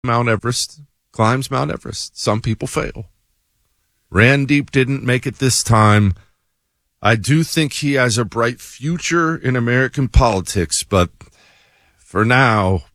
Mount Everest, climbs Mount Everest. Some people fail. Randeep didn't make it this time. I do think he has a bright future in American politics, but for now,